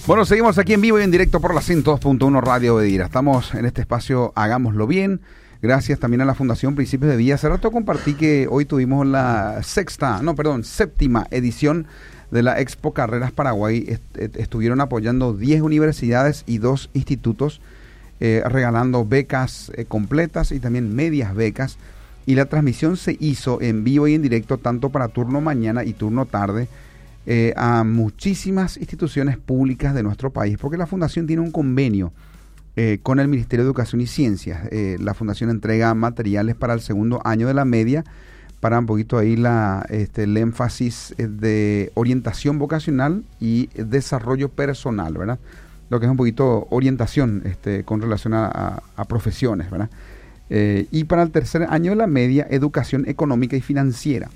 Bueno, seguimos aquí en vivo y en directo por la 102.1 Radio Bedira. Estamos en este espacio Hagámoslo Bien. Gracias también a la Fundación Principios de Vida. Hace rato compartí que hoy tuvimos la séptima edición de la Expo Carreras Paraguay. Estuvieron apoyando 10 universidades y 2 institutos, regalando becas completas y también medias becas. Y la transmisión se hizo en vivo y en directo tanto para turno mañana y turno tarde a muchísimas instituciones públicas de nuestro país, porque la Fundación tiene un convenio con el Ministerio de Educación y Ciencias. La Fundación entrega materiales para el segundo año de la media, para un poquito ahí el énfasis de orientación vocacional y desarrollo personal, ¿verdad? Lo que es un poquito orientación con relación a profesiones, ¿verdad? Y para el tercer año de la media, educación económica y financiera.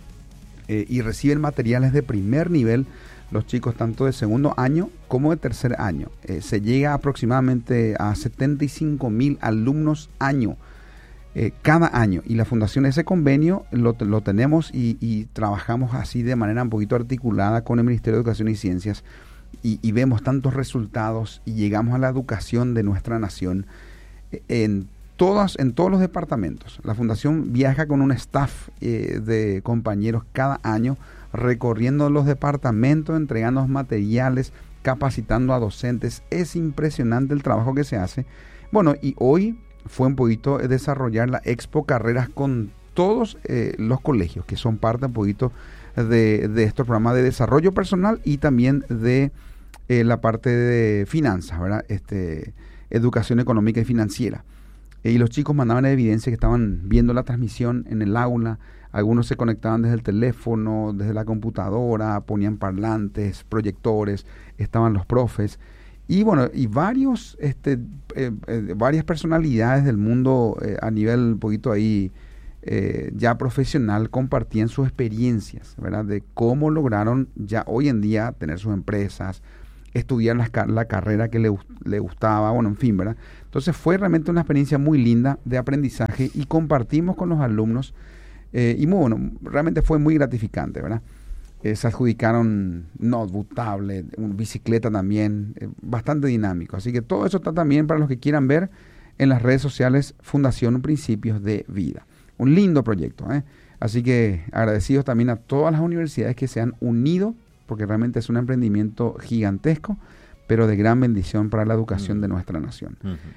Y reciben materiales de primer nivel los chicos tanto de segundo año como de tercer año. Se llega aproximadamente a 75,000 alumnos año, cada año. Y la Fundación, ese convenio lo tenemos y trabajamos así de manera un poquito articulada con el Ministerio de Educación y Ciencias y vemos tantos resultados y llegamos a la educación de nuestra nación en todos los departamentos. La Fundación viaja con un staff de compañeros cada año recorriendo los departamentos, entregando materiales, capacitando a docentes. Es impresionante el trabajo que se hace. Bueno, y hoy fue un poquito desarrollar la Expo Carreras con todos los colegios que son parte un poquito de estos programas de desarrollo personal y también de la parte de finanzas, ¿verdad? Educación económica y financiera. Y los chicos mandaban evidencia que estaban viendo la transmisión en el aula. Algunos se conectaban desde el teléfono, desde la computadora, ponían parlantes, proyectores, estaban los profes. Y bueno, y varias personalidades del mundo a nivel un poquito ahí ya profesional compartían sus experiencias, ¿verdad? De cómo lograron ya hoy en día tener sus empresas, estudiar la carrera que le gustaba, bueno, en fin, ¿verdad? Entonces fue realmente una experiencia muy linda de aprendizaje y compartimos con los alumnos y muy bueno, realmente fue muy gratificante, ¿verdad? Se adjudicaron notebook, tablet, bicicleta también, bastante dinámico. Así que todo eso está también para los que quieran ver en las redes sociales Fundación Principios de Vida. Un lindo proyecto, ¿eh? Así que agradecidos también a todas las universidades que se han unido, porque realmente es un emprendimiento gigantesco, pero de gran bendición para la educación de nuestra nación.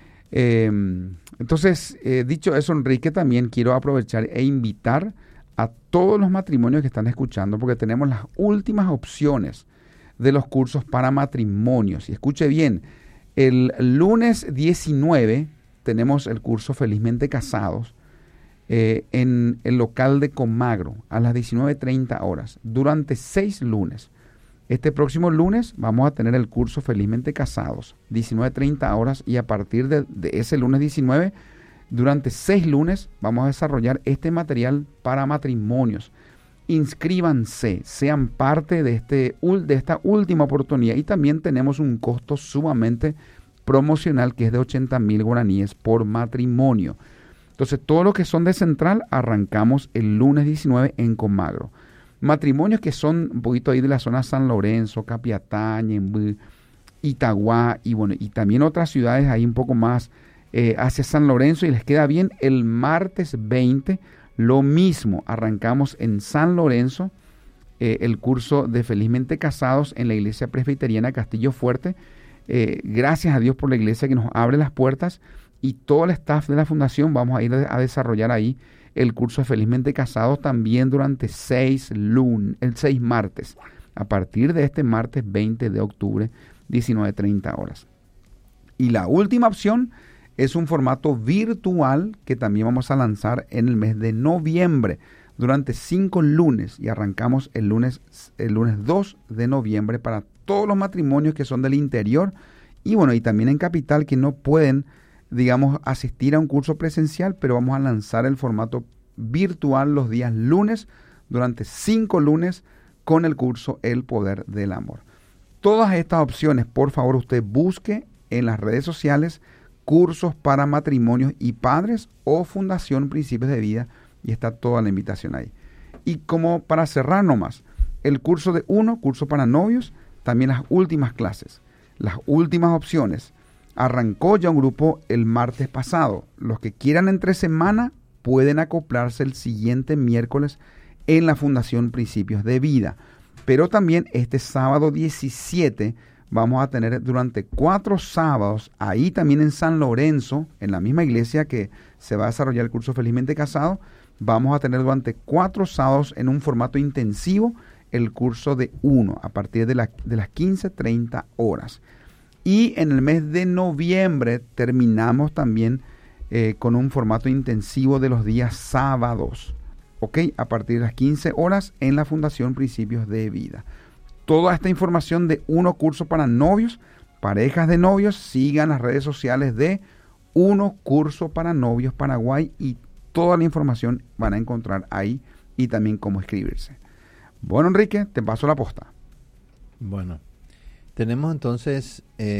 Entonces, dicho eso, Enrique, también quiero aprovechar e invitar a todos los matrimonios que están escuchando, porque tenemos las últimas opciones de los cursos para matrimonios. Y escuche bien, el lunes 19 tenemos el curso Felizmente Casados en el local de Comagro a las 19:30 horas, durante 6 lunes. Este próximo lunes vamos a tener el curso Felizmente Casados, 19:30 horas, y a partir de ese lunes 19, durante 6 lunes, vamos a desarrollar este material para matrimonios. Inscríbanse, sean parte de esta última oportunidad, y también tenemos un costo sumamente promocional que es de 80,000 guaraníes por matrimonio. Entonces, todo lo que son de Central, arrancamos el lunes 19 en Comagro. Matrimonios que son un poquito ahí de la zona San Lorenzo, Capiatá, Itagua y bueno, y también otras ciudades ahí un poco más hacia San Lorenzo, y les queda bien, el martes 20, lo mismo, arrancamos en San Lorenzo el curso de Felizmente Casados en la Iglesia Presbiteriana Castillo Fuerte. Gracias a Dios por la iglesia que nos abre las puertas, y todo el staff de la Fundación vamos a ir a desarrollar ahí el curso de Felizmente Casados también durante 6 martes, a partir de este martes 20 de octubre, 19:30 horas. Y la última opción es un formato virtual que también vamos a lanzar en el mes de noviembre, durante 5 lunes, y arrancamos el lunes 2 de noviembre para todos los matrimonios que son del interior y bueno, y también en capital que no pueden, digamos, asistir a un curso presencial, pero vamos a lanzar el formato virtual los días lunes, durante 5 lunes, con el curso El Poder del Amor. Todas estas opciones, por favor, usted busque en las redes sociales Cursos para Matrimonios y Padres o Fundación Principios de Vida, y está toda la invitación ahí. Y como para cerrar nomás, el curso de curso para novios, también las últimas clases. las últimas opciones. Arrancó ya un grupo el martes pasado. Los que quieran entre semana pueden acoplarse el siguiente miércoles en la Fundación Principios de Vida. Pero también este sábado 17 vamos a tener durante 4 sábados, ahí también en San Lorenzo, en la misma iglesia que se va a desarrollar el curso Felizmente Casado, vamos a tener durante 4 sábados en un formato intensivo el curso de 1 a partir de las 15:30 horas. Y en el mes de noviembre terminamos también con un formato intensivo de los días sábados, ¿ok? A partir de las 15 horas en la Fundación Principios de Vida. Toda esta información de 1 curso para novios, parejas de novios, sigan las redes sociales de 1 curso para novios Paraguay y toda la información van a encontrar ahí y también cómo inscribirse. Bueno, Enrique, te paso la posta. Bueno, tenemos entonces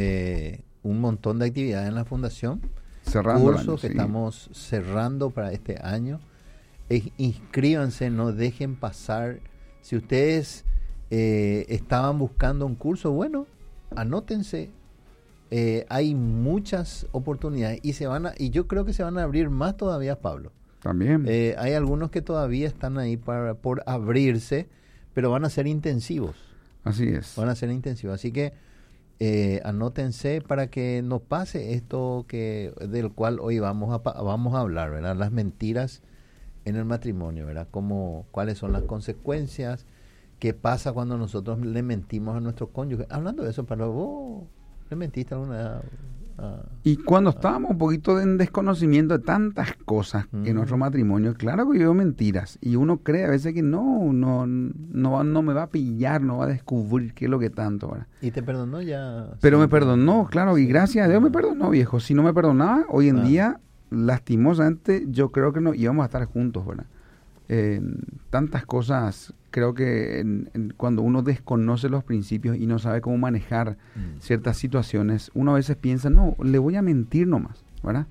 un montón de actividades en la Fundación. Cerrando cursos el año, que sí. estamos cerrando para este año. Inscríbanse, no dejen pasar. Si ustedes estaban buscando un curso, bueno, anótense. Hay muchas oportunidades y yo creo que se van a abrir más todavía, Pablo. También. Hay algunos que todavía están ahí por abrirse, pero van a ser intensivos. Así es. Van a ser intensivos. Así que anótense para que no pase esto del cual hoy vamos a hablar, ¿verdad? Las mentiras en el matrimonio, ¿verdad? ¿Cuáles son las consecuencias? ¿Qué pasa cuando nosotros le mentimos a nuestro cónyuge? Hablando de eso, Pablo, ¿vos le mentiste alguna vez? Y cuando estábamos un poquito en desconocimiento de tantas cosas en nuestro matrimonio, claro que yo mentiras. Y uno cree a veces que no me va a pillar, no va a descubrir qué es lo que tanto, ¿verdad? ¿Y te perdonó ya? Pero Sí, me perdonó, claro, y sí. gracias a Dios me perdonó, viejo. Si no me perdonaba, hoy en día, lastimosamente, yo creo que no íbamos a estar juntos, ¿verdad? Tantas cosas, creo que cuando uno desconoce los principios y no sabe cómo manejar ciertas situaciones, uno a veces piensa, no, le voy a mentir nomás, ¿verdad?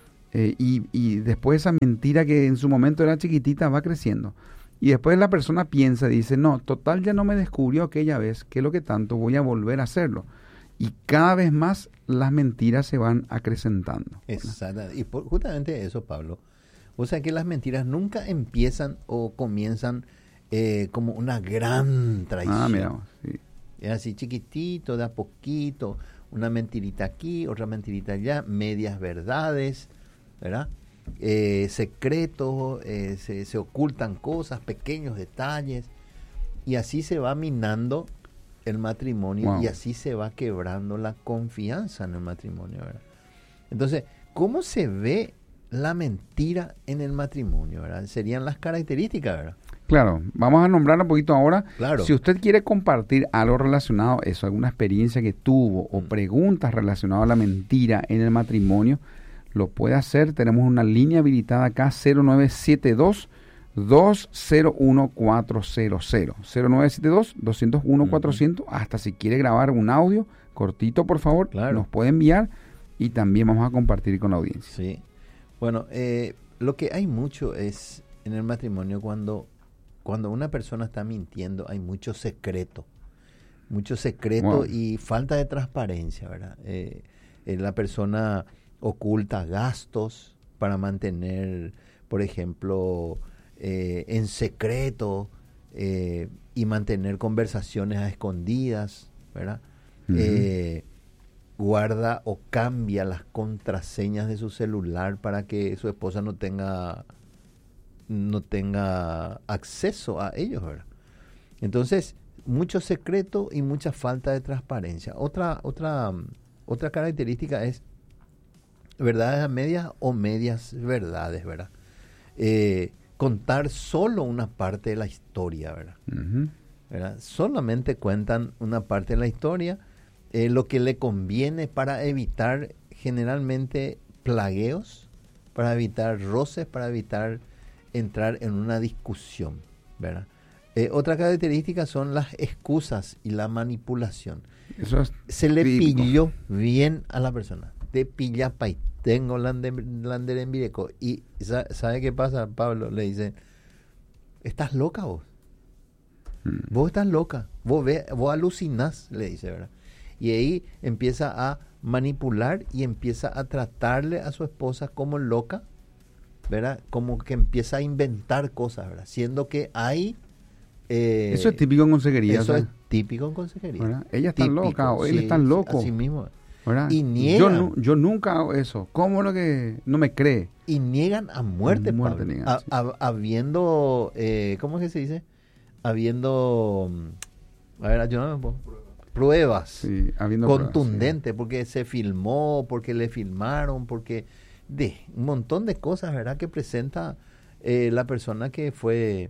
Y después esa mentira que en su momento era chiquitita va creciendo. Y después la persona piensa y dice, no, total ya no me descubrió aquella vez, ¿qué es lo que tanto? Voy a volver a hacerlo. Y cada vez más las mentiras se van acrecentando. Exacto. Y justamente eso, Pablo. O sea que las mentiras nunca empiezan o comienzan como una gran traición. Mira, sí. Es así chiquitito, de a poquito, una mentirita aquí, otra mentirita allá, medias verdades, ¿verdad? Secretos, se ocultan cosas, pequeños detalles, y así se va minando el matrimonio y así se va quebrando la confianza en el matrimonio, ¿verdad? Entonces, ¿cómo se ve la mentira en el matrimonio, ¿verdad? Serían las características, ¿verdad? Claro, vamos a nombrar un poquito ahora. Claro. Si usted quiere compartir algo relacionado a eso, alguna experiencia que tuvo o preguntas relacionadas a la mentira en el matrimonio, lo puede hacer. Tenemos una línea habilitada acá, 0972-201-400. 0972-201-400. Hasta si quiere grabar un audio cortito, por favor, nos puede enviar y también vamos a compartir con la audiencia. Sí. Bueno, lo que hay mucho es en el matrimonio cuando una persona está mintiendo, hay mucho secreto y falta de transparencia, ¿verdad? La persona oculta gastos para mantener, por ejemplo, en secreto y mantener conversaciones a escondidas, ¿verdad? Guarda o cambia las contraseñas de su celular para que su esposa no tenga acceso a ellos, ¿verdad? Entonces, mucho secreto y mucha falta de transparencia. Otra característica es verdades a medias o medias verdades, ¿verdad? Contar solo una parte de la historia, ¿verdad? ¿Verdad? Solamente cuentan una parte de la historia, lo que le conviene para evitar generalmente plagueos, para evitar roces, para evitar entrar en una discusión, ¿verdad? Otra característica son las excusas y la manipulación. Eso es se le típico. pilló bien a la persona. Te pilla pay, tengo lander en Vireco. Y ¿sabe qué pasa, Pablo? Le dice, ¿estás loca vos? Vos estás loca. Vos alucinás, le dice, ¿verdad? Y ahí empieza a manipular y empieza a tratarle a su esposa como loca, ¿verdad? Como que empieza a inventar cosas, ¿verdad? Siendo que hay... eso es típico en consejería. Eso o sea, es típico en consejería. ¿verdad? Ella está Típico, loca o él sí, está loco. así mismo. ¿verdad? Y niegan. Yo nunca hago eso. ¿Cómo lo que no me cree? Y niegan a muerte, Muerte Pablo. niegan, sí. Habiendo, ¿cómo es que se dice? Habiendo, a ver, ayúdame un poco. Pruebas Sí, habiendo contundentes, porque se filmó, porque le filmaron, porque de un montón de cosas, ¿verdad? Que presenta la persona que fue,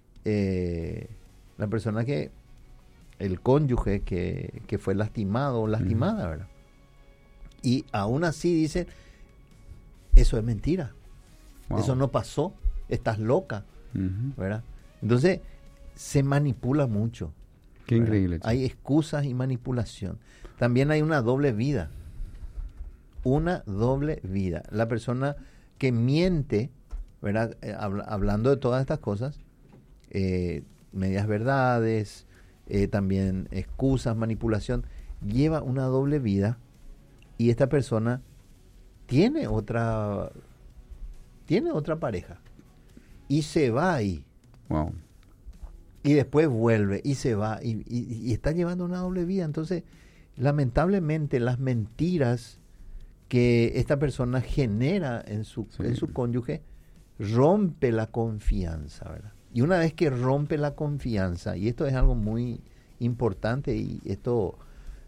la persona que, el cónyuge que fue lastimado o lastimada, ¿verdad? Y aún así dicen, eso es mentira, Wow. eso no pasó, estás loca, Ujú. ¿verdad? Entonces, se manipula mucho. Qué ¿verdad? increíble. chico. Hay excusas y manipulación. También hay una doble vida. Una doble vida. La persona que miente, ¿verdad? Hablando de todas estas cosas, medias verdades, también excusas, manipulación, lleva una doble vida y esta persona tiene otra pareja y se va ahí. Wow. Y después vuelve y se va y está llevando una doble vida. Entonces, lamentablemente, las mentiras que esta persona genera en su cónyuge rompe la confianza, ¿verdad? Y una vez que rompe la confianza, y esto es algo muy importante y esto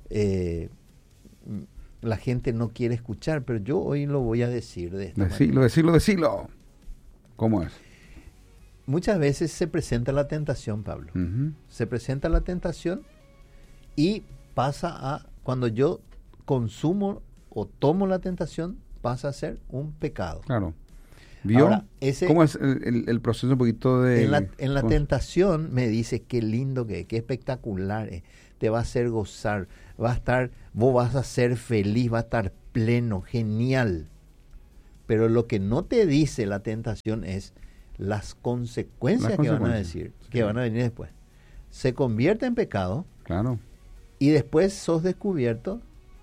la gente no quiere escuchar, pero yo hoy lo voy a decir de esta manera. Decilo. ¿Cómo es? Muchas veces se presenta la tentación, Pablo. Ujú. Se presenta la tentación y pasa a, cuando yo consumo o tomo la tentación, pasa a ser un pecado. Claro. ¿Vio? Ahora, ¿Cómo es el proceso un poquito de... En la tentación me dice qué lindo que es, qué espectacular es, te va a hacer gozar, va a estar, vos vas a ser feliz, va a estar pleno, genial. Pero lo que no te dice la tentación es las consecuencias que van a decir, que van a venir después. Se convierte en pecado. Claro. Y después sos descubierto,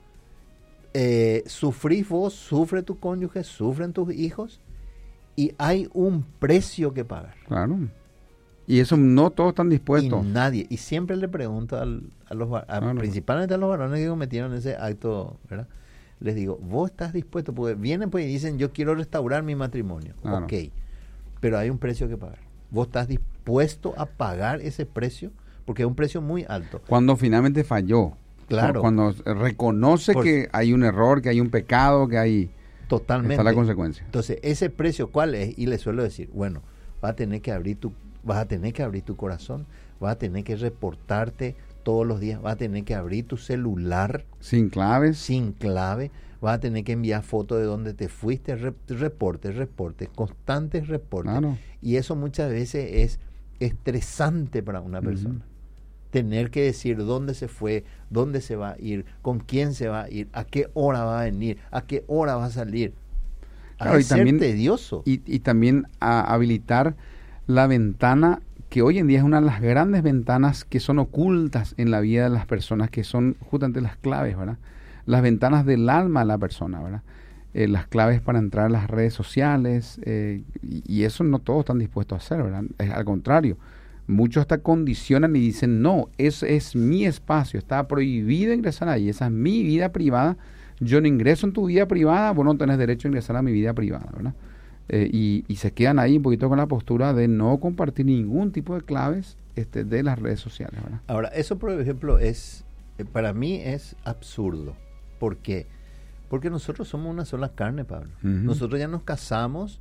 sufrís vos, sufre tu cónyuge, sufren tus hijos, y hay un precio que pagar. Claro. Y eso no todos están dispuestos. Y nadie, y siempre le pregunto principalmente a los varones que cometieron ese acto, ¿verdad? Les digo, vos estás dispuesto, porque vienen pues y dicen, yo quiero restaurar mi matrimonio. Claro. Ok, pero hay un precio que pagar. ¿Vos estás dispuesto a pagar ese precio? Porque es un precio muy alto. Cuando finalmente falló. Claro. Cuando reconoce que hay un error, que hay un pecado, que hay... Totalmente. Está la consecuencia. Entonces, ese precio, ¿cuál es? Y le suelo decir, bueno, vas a tener que abrir tu corazón, vas a tener que reportarte todos los días, vas a tener que abrir tu celular Sin claves. sin clave, vas a tener que enviar fotos de dónde te fuiste, reportes, constantes reportes. Claro. Y eso muchas veces es estresante para una persona. Tener que decir dónde se fue, dónde se va a ir, con quién se va a ir, a qué hora va a venir, a qué hora va a salir. Claro, y y también, tedioso. Y también a habilitar la ventana, que hoy en día es una de las grandes ventanas que son ocultas en la vida de las personas, que son justamente las claves, ¿verdad? Las ventanas del alma de la persona, ¿verdad? Las claves para entrar a las redes sociales, y eso no todos están dispuestos a hacer, ¿verdad? Al contrario. Muchos hasta condicionan y dicen, no, ese es mi espacio, está prohibido ingresar ahí, esa es mi vida privada, yo no ingreso en tu vida privada, vos no tenés derecho a ingresar a mi vida privada, ¿verdad? Y se quedan ahí un poquito con la postura de no compartir ningún tipo de claves de las redes sociales, ¿verdad? Ahora, eso por ejemplo para mí es absurdo. ¿Por qué? Porque nosotros somos una sola carne, Pablo. Nosotros ya nos casamos,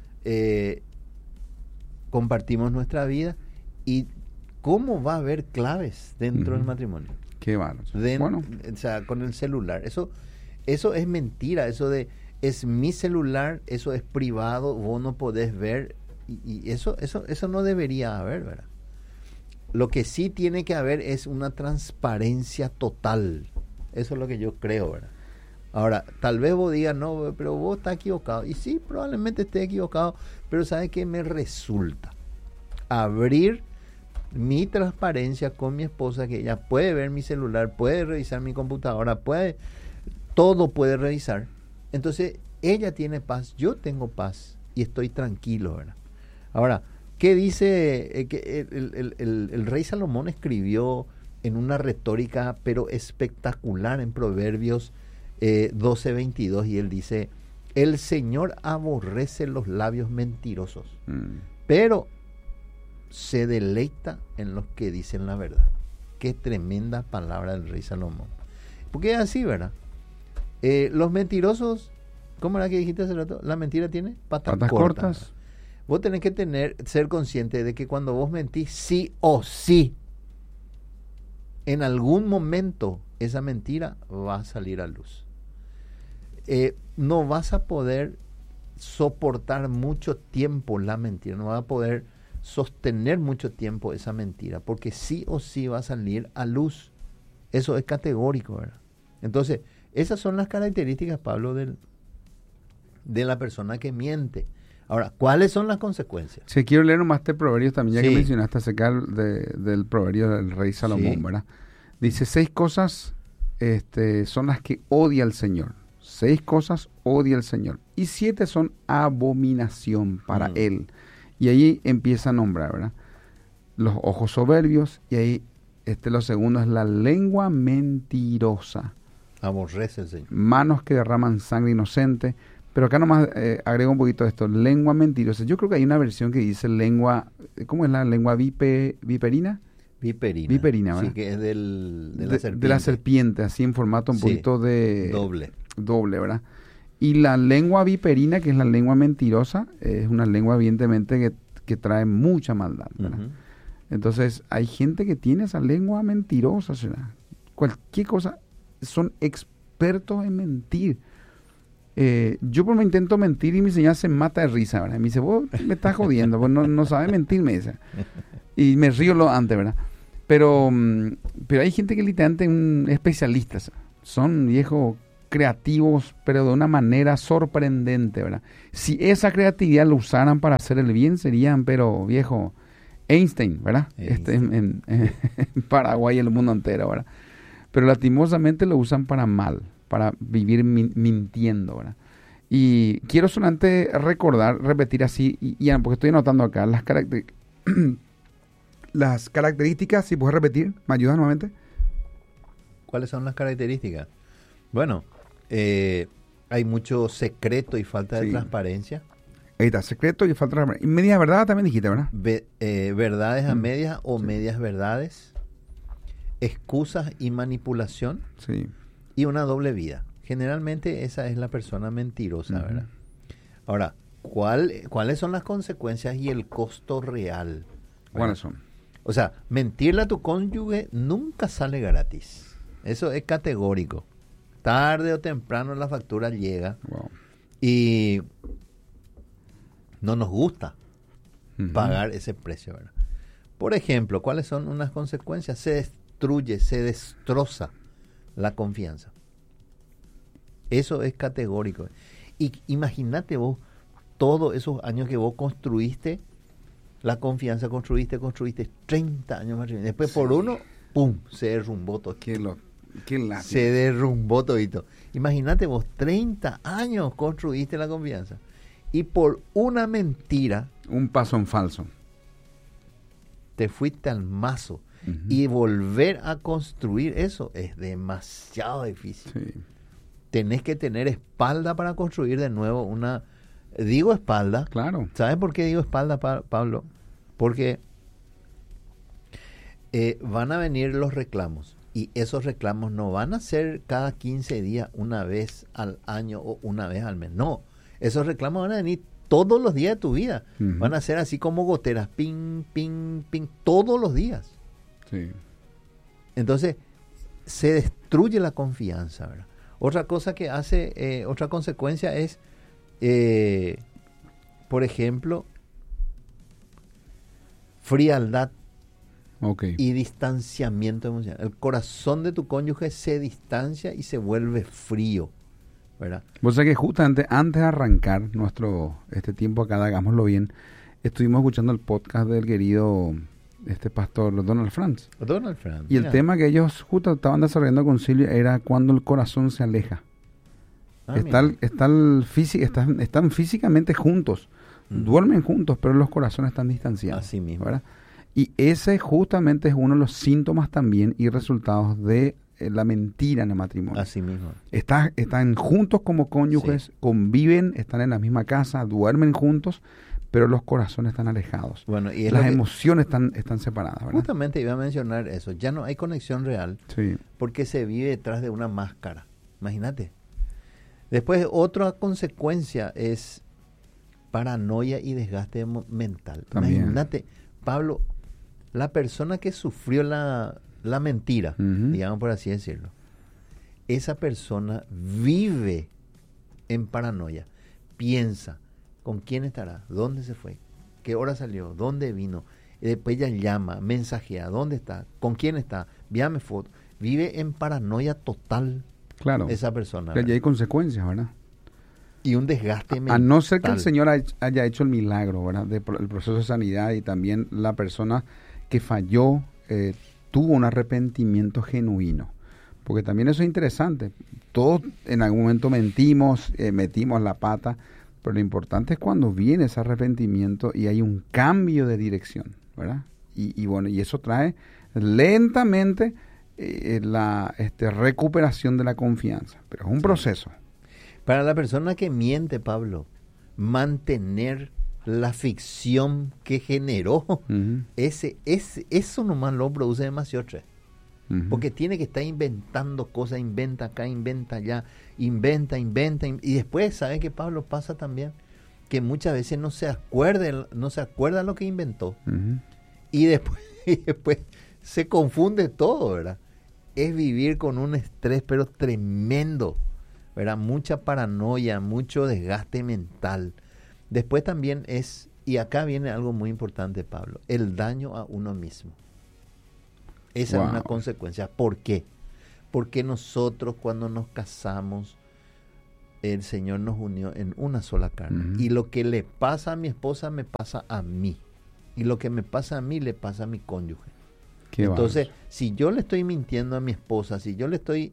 compartimos nuestra vida. ¿Y cómo va a haber claves dentro del matrimonio? Qué bárbaro. Bueno. O sea, con el celular. Eso es mentira. Eso de, es mi celular, eso es privado, vos no podés ver. Y eso no debería haber, ¿verdad? Lo que sí tiene que haber es una transparencia total. Eso es lo que yo creo, ¿verdad? Ahora, tal vez vos digas, no, pero vos estás equivocado. Y sí, probablemente esté equivocado, pero ¿sabe qué me resulta? Abrir mi transparencia con mi esposa, que ella puede ver mi celular, puede revisar mi computadora, todo puede revisar. Entonces, ella tiene paz, yo tengo paz y estoy tranquilo, ¿verdad? Ahora, ¿qué dice? Que el rey Salomón escribió en una retórica, pero espectacular, en Proverbios 12:22, y él dice: el Señor aborrece los labios mentirosos, pero se deleita en los que dicen la verdad. Qué tremenda palabra del rey Salomón. Porque es así, ¿verdad? Los mentirosos, ¿cómo era que dijiste hace rato? La mentira tiene patas cortas. Vos tenés que ser consciente de que cuando vos mentís, sí o sí, en algún momento esa mentira va a salir a luz. No vas a poder soportar mucho tiempo la mentira, no vas a poder sostener mucho tiempo esa mentira, porque sí o sí va a salir a luz. Eso es categórico, ¿verdad? Entonces, esas son las características, Pablo, de la persona que miente. Ahora, ¿cuáles son las consecuencias? Sí, quiero leer nomás este proverbio también, ya que mencionaste acerca del proverbio del rey Salomón, ¿verdad? Dice, 6 cosas son las que odia el Señor. 6 cosas odia el Señor. Y 7 son abominación para Él. Y ahí empieza a nombrar, ¿verdad? Los ojos soberbios, y ahí lo segundo es la lengua mentirosa. Aborrece el Señor. Manos que derraman sangre inocente. Pero acá nomás agrego un poquito de esto. Lengua mentirosa. Yo creo que hay una versión que dice lengua, ¿cómo es la lengua viperina? Viperina, ¿verdad? Sí, que es de la serpiente. De la serpiente, así en formato un poquito de... Doble, ¿verdad? Y la lengua viperina, que es la lengua mentirosa, es una lengua evidentemente que trae mucha maldad, ¿verdad? Uh-huh. Entonces, hay gente que tiene esa lengua mentirosa, ¿verdad? Cualquier cosa, son expertos en mentir. Yo por me intento mentir y mi señora se mata de risa, ¿verdad? Me dice, vos me estás jodiendo, vos no sabes mentir, me dice. Y me río lo antes, ¿verdad? Pero hay gente que literalmente especialistas, son viejos creativos, pero de una manera sorprendente, ¿verdad? Si esa creatividad lo usaran para hacer el bien, serían, pero viejo, Einstein, ¿verdad? En Paraguay y el mundo entero, ¿verdad? Pero lastimosamente lo usan para mal, para vivir mintiendo, ¿verdad? Y quiero solamente repetir así, porque estoy anotando acá las características, si puedes repetir, ¿me ayudas nuevamente? ¿Cuáles son las características? Bueno, hay mucho secreto y falta de transparencia. Ahí está, secreto y falta de transparencia. Y medias verdades también dijiste, ¿verdad? Verdades a medias o medias verdades, excusas y manipulación, y una doble vida. Generalmente esa es la persona mentirosa, ¿verdad? Ahora, ¿cuáles son las consecuencias y el costo real? ¿Cuáles son? O sea, mentirle a tu cónyuge nunca sale gratis. Eso es categórico. Tarde o temprano la factura llega. Wow. Y no nos gusta pagar ese precio, ¿verdad? Por ejemplo, ¿cuáles son unas consecuencias? Se destruye, se destroza la confianza. Eso es categórico. Y imagínate vos, todos esos años que vos construiste la confianza, construiste 30 años más. Después por uno, ¡pum!, se derrumbó todo. Se derrumbó todito. Imagínate vos, 30 años construiste la confianza. Y por una mentira, un paso en falso, te fuiste al mazo. Y volver a construir eso es demasiado difícil. Sí. Tenés que tener espalda para construir de nuevo una... Digo espalda. Claro. ¿Sabes por qué digo espalda, Pablo? Porque van a venir los reclamos. Y esos reclamos no van a ser cada 15 días, una vez al año o una vez al mes. No. Esos reclamos van a venir todos los días de tu vida. Van a ser así como goteras. Ping, ping, ping. Todos los días. Sí. Entonces, se destruye la confianza, ¿verdad? Otra cosa que hace, otra consecuencia es, por ejemplo, frialdad y distanciamiento emocional. El corazón de tu cónyuge se distancia y se vuelve frío, ¿verdad? Vos sabés que justamente antes de arrancar este tiempo acá, hagámoslo bien, estuvimos escuchando el podcast del querido este pastor Donald Franz. Donald Franz. Y el tema que ellos justo estaban desarrollando con Silvia era cuando el corazón se aleja. Están físicamente juntos, duermen juntos, pero los corazones están distanciados. Así mismo. ¿Verdad? Y ese justamente es uno de los síntomas también y resultados de la mentira en el matrimonio. Así mismo. Están juntos como cónyuges, conviven, están en la misma casa, duermen juntos, pero los corazones están alejados. Bueno, y las emociones están separadas, ¿verdad? Justamente iba a mencionar eso. Ya no hay conexión real porque se vive detrás de una máscara. Imagínate. Después, otra consecuencia es paranoia y desgaste mental. También. Imagínate, Pablo, la persona que sufrió la mentira, digamos por así decirlo, esa persona vive en paranoia, piensa, ¿con quién estará? ¿Dónde se fue? ¿Qué hora salió? ¿Dónde vino? Y después ella llama, mensajea, ¿dónde está? ¿Con quién está? Víame foto. Vive en paranoia total esa persona. Ya hay consecuencias, ¿verdad? Y un desgaste mental. A no ser que el Señor haya hecho el milagro, ¿verdad? El proceso de sanidad y también la persona que falló tuvo un arrepentimiento genuino. Porque también eso es interesante. Todos en algún momento metimos la pata, pero lo importante es cuando viene ese arrepentimiento y hay un cambio de dirección, ¿verdad? Y bueno, y eso trae lentamente la recuperación de la confianza. Pero es un proceso. Para la persona que miente, Pablo, mantener la ficción que generó, eso nomás lo produce demasiado estrés. Porque tiene que estar inventando cosas, inventa acá, inventa allá, inventa, y después, ¿sabe qué, Pablo? Pasa también que muchas veces no se acuerda lo que inventó, y después se confunde todo, ¿verdad? Es vivir con un estrés, pero tremendo, ¿verdad? Mucha paranoia, mucho desgaste mental. Después también y acá viene algo muy importante, Pablo, el daño a uno mismo. Esa es una consecuencia. ¿Por qué? Porque nosotros cuando nos casamos, el Señor nos unió en una sola carne. Y lo que le pasa a mi esposa me pasa a mí. Y lo que me pasa a mí le pasa a mi cónyuge. Entonces, si yo le estoy mintiendo a mi esposa, si yo le estoy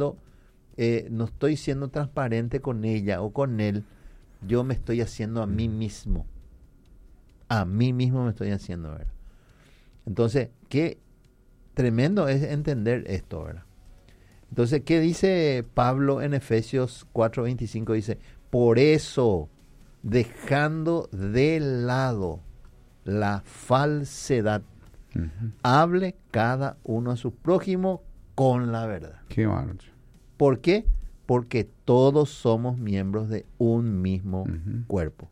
no estoy siendo transparente con ella o con él, yo me estoy haciendo a mí mismo. A mí mismo me estoy haciendo, ¿verdad? Entonces, qué tremendo es entender esto, ¿verdad? Entonces, ¿qué dice Pablo en Efesios 4:25? Dice, por eso, dejando de lado la falsedad, hable cada uno a su prójimo con la verdad. Qué bárbaro. ¿Por qué? Porque todos somos miembros de un mismo cuerpo.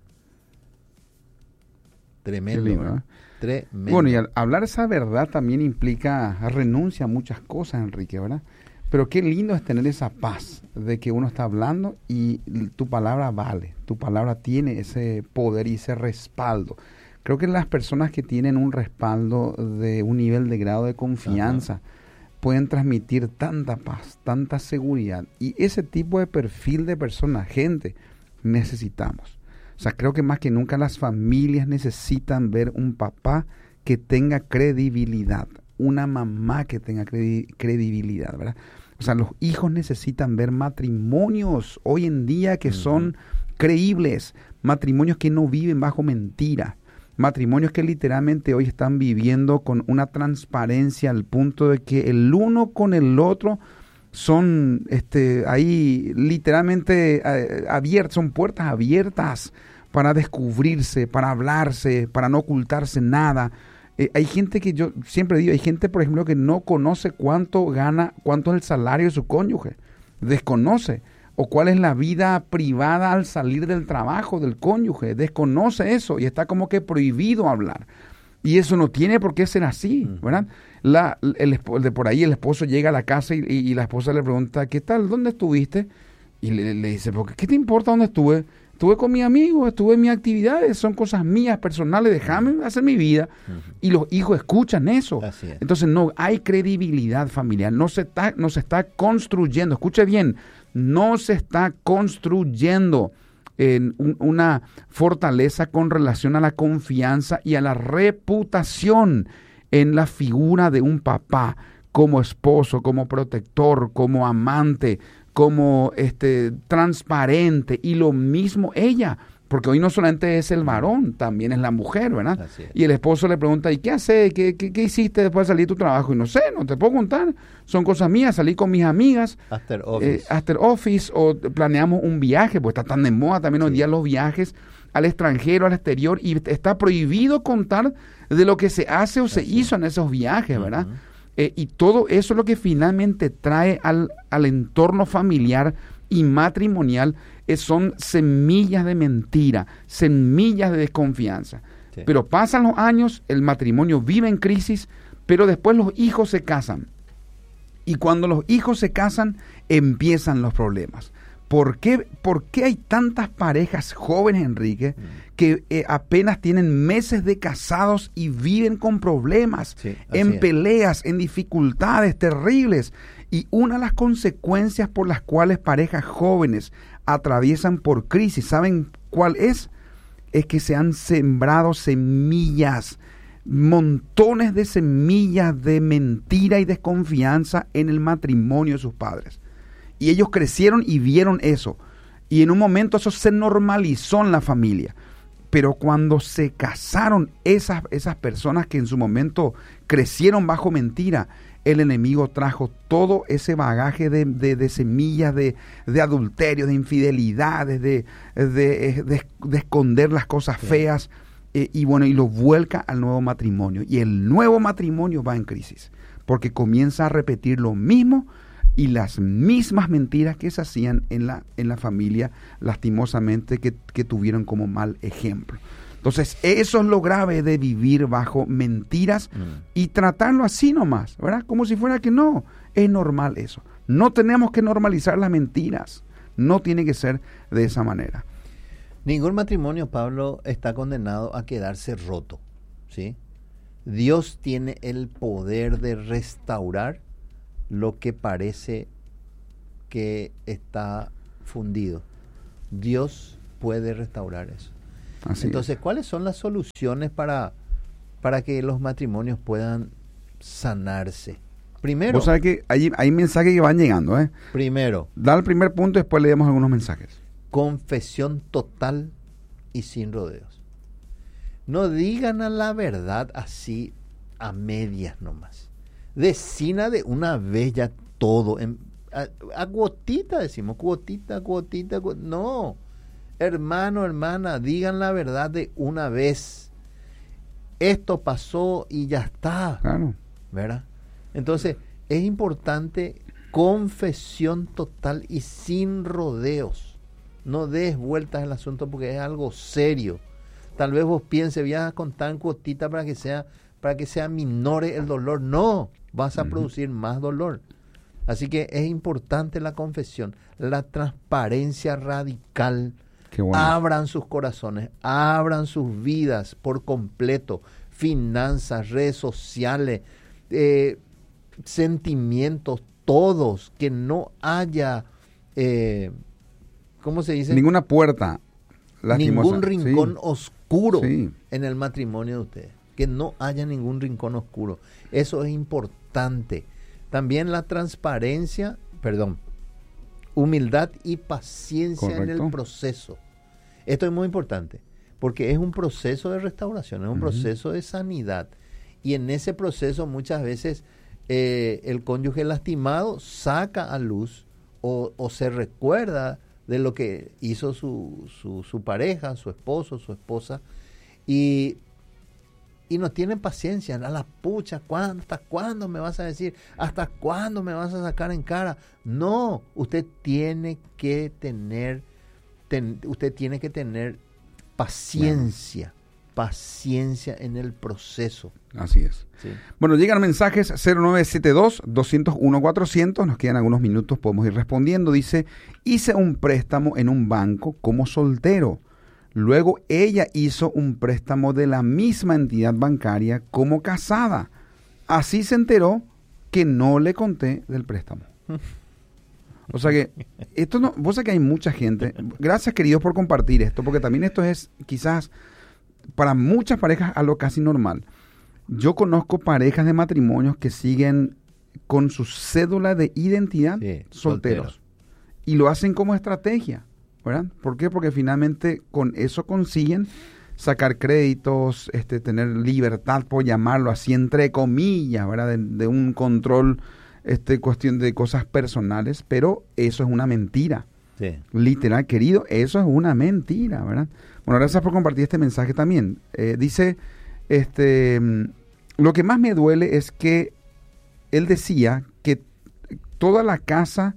Tremendo. Qué lindo, ¿eh? Tremendo. Bueno, y al hablar esa verdad también implica renuncia a muchas cosas, Enrique, ¿verdad? Pero qué lindo es tener esa paz de que uno está hablando y tu palabra vale, tu palabra tiene ese poder y ese respaldo. Creo que las personas que tienen un respaldo de un nivel de grado de confianza pueden transmitir tanta paz, tanta seguridad. Y ese tipo de perfil de persona, gente, necesitamos. O sea, creo que más que nunca las familias necesitan ver un papá que tenga credibilidad, una mamá que tenga credibilidad, ¿verdad? O sea, los hijos necesitan ver matrimonios hoy en día que son creíbles, matrimonios que no viven bajo mentira, matrimonios que literalmente hoy están viviendo con una transparencia al punto de que el uno con el otro son ahí literalmente abiertos, son puertas abiertas para descubrirse, para hablarse, para no ocultarse nada. Hay gente que yo siempre digo, hay gente, por ejemplo, que no conoce cuánto gana, cuánto es el salario de su cónyuge, desconoce, o cuál es la vida privada al salir del trabajo del cónyuge, desconoce eso y está como que prohibido hablar. Y eso no tiene por qué ser así, ¿verdad? De por ahí el esposo llega a la casa y la esposa le pregunta, ¿qué tal? ¿Dónde estuviste? Y le dice, ¿qué te importa dónde estuve? Estuve con mi amigo, estuve en mis actividades, son cosas mías, personales, déjame hacer mi vida. Y los hijos escuchan eso. Entonces no hay credibilidad familiar, no se está construyendo, escuche bien, no se está construyendo una fortaleza con relación a la confianza y a la reputación. en la figura de un papá, como esposo, como protector, como amante, como transparente, y lo mismo ella, porque hoy no solamente es el varón, también es la mujer, ¿verdad? Así es. Y el esposo le pregunta, ¿y qué haces? ¿Qué hiciste después de salir de tu trabajo? Y no sé, no te puedo contar, son cosas mías, salí con mis amigas, after office, o planeamos un viaje, pues está tan de moda también hoy en día los viajes al extranjero, al exterior, y está prohibido contar de lo que se hace o se hizo en esos viajes, ¿verdad? Y todo eso es lo que finalmente trae al entorno familiar y matrimonial, son semillas de mentira, semillas de desconfianza. Sí. Pero pasan los años, el matrimonio vive en crisis, pero después los hijos se casan. Y cuando los hijos se casan, empiezan los problemas. ¿Por qué hay tantas parejas jóvenes, Enrique, que apenas tienen meses de casados y viven con problemas, en peleas, en dificultades terribles? Y una de las consecuencias por las cuales parejas jóvenes atraviesan por crisis, ¿saben cuál es? Es que se han sembrado semillas, montones de semillas de mentira y desconfianza en el matrimonio de sus padres. Y ellos crecieron y vieron eso. Y en un momento eso se normalizó en la familia. Pero cuando se casaron esas personas que en su momento crecieron bajo mentira, el enemigo trajo todo ese bagaje de semillas de adulterio, de infidelidades, de esconder las cosas feas, y lo vuelca al nuevo matrimonio. Y el nuevo matrimonio va en crisis, porque comienza a repetir lo mismo y las mismas mentiras que se hacían en la familia, lastimosamente, que tuvieron como mal ejemplo. Entonces, eso es lo grave de vivir bajo mentiras y tratarlo así nomás, ¿verdad? Como si fuera que no, es normal eso. No tenemos que normalizar las mentiras, no tiene que ser de esa manera. Ningún matrimonio, Pablo, está condenado a quedarse roto, ¿sí? Dios tiene el poder de restaurar lo que parece que está fundido. Dios puede restaurar eso. Entonces, ¿cuáles son las soluciones para que los matrimonios puedan sanarse? Primero, vos sabés que hay mensajes que van llegando, ¿eh? Primero, da el primer punto y después leemos algunos mensajes. Confesión total y sin rodeos. No digan a la verdad así a medias nomás. Decina de una vez ya todo. A gotita decimos, cuotita. No. Hermano, hermana, digan la verdad de una vez. Esto pasó y ya está. Claro. ¿Verdad? Entonces, es importante confesión total y sin rodeos. No des vueltas al asunto porque es algo serio. Tal vez vos pienses, voy a contar en cuotita para que sea minore el dolor. No, vas a producir más dolor. Así que es importante la confesión, la transparencia radical. Qué bueno. Abran sus corazones, abran sus vidas por completo, finanzas, redes sociales, sentimientos, todos, que no haya, ¿cómo se dice? Ninguna puerta lastimosa. Ningún rincón oscuro en el matrimonio de ustedes. Que no haya ningún rincón oscuro. Eso es importante. También la transparencia, humildad y paciencia. Correcto. En el proceso. Esto es muy importante, porque es un proceso de restauración, es un proceso de sanidad. Y en ese proceso muchas veces el cónyuge lastimado saca a luz o se recuerda de lo que hizo su pareja, su esposo, su esposa, y no tienen paciencia. A la pucha, ¿hasta cuándo me vas a decir? ¿Hasta cuándo me vas a sacar en cara? No, usted tiene que tener paciencia, paciencia en el proceso. Así es. Sí. Bueno, llegan mensajes 0972-201-400, nos quedan algunos minutos, podemos ir respondiendo. Dice, hice un préstamo en un banco como soltero. Luego ella hizo un préstamo de la misma entidad bancaria como casada. Así se enteró que no le conté del préstamo. O sea que, esto no, vos sabés que hay mucha gente, gracias queridos por compartir esto, porque también esto es quizás para muchas parejas algo casi normal. Yo conozco parejas de matrimonios que siguen con su cédula de identidad solteros. Y lo hacen como estrategia, ¿verdad? ¿Por qué? Porque finalmente con eso consiguen sacar créditos, tener libertad, por llamarlo así, entre comillas, ¿verdad? De un control, cuestión de cosas personales, pero eso es una mentira. Sí. Literal, querido, eso es una mentira, ¿verdad? Bueno, gracias por compartir este mensaje también. Dice, lo que más me duele es que él decía que toda la casa,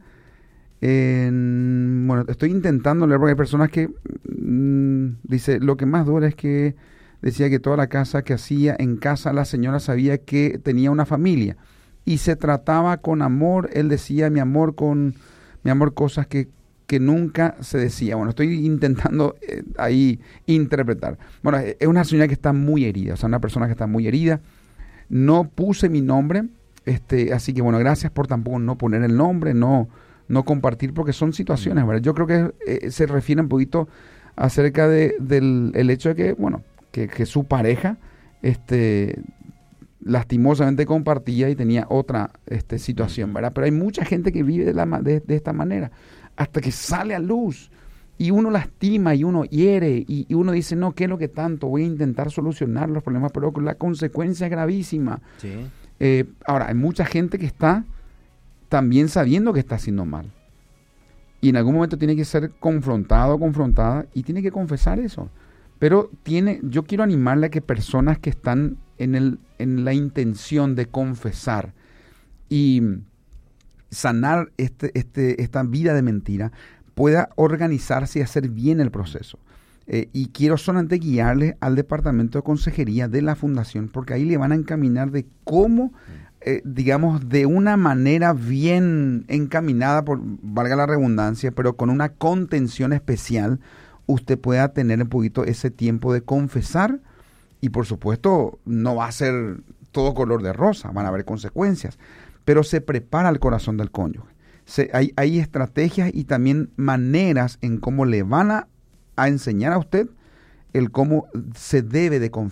bueno, estoy intentando leer porque hay personas que, dice, lo que más duele es que decía que toda la casa que hacía en casa, la señora sabía que tenía una familia y se trataba con amor. Él decía mi amor, cosas que nunca se decía. Bueno, estoy intentando ahí interpretar. Bueno, es una señora que está muy herida, o sea, una persona que está muy herida. No puse mi nombre, así que bueno, gracias por tampoco no poner el nombre, no compartir, porque son situaciones, ¿verdad? Yo creo que se refiere un poquito acerca del hecho de que, bueno, que su pareja, lastimosamente compartía y tenía otra situación, ¿verdad? Pero hay mucha gente que vive de esta manera, hasta que sale a luz y uno lastima y uno hiere y uno dice, no, ¿qué es lo que tanto? Voy a intentar solucionar los problemas, pero la consecuencia es gravísima. Sí. Ahora, hay mucha gente que está también sabiendo que está haciendo mal. Y en algún momento tiene que ser confrontado o confrontada y tiene que confesar eso. Pero yo quiero animarle a que personas que están en la intención de confesar y sanar esta vida de mentira, pueda organizarse y hacer bien el proceso. Y quiero solamente guiarle al departamento de consejería de la fundación, porque ahí le van a encaminar de cómo, digamos, de una manera bien encaminada, valga la redundancia, pero con una contención especial, usted pueda tener un poquito ese tiempo de confesar. Y por supuesto, no va a ser todo color de rosa, van a haber consecuencias, pero se prepara el corazón del cónyuge. Hay estrategias y también maneras en cómo le van a enseñar a usted el cómo se debe de confesar.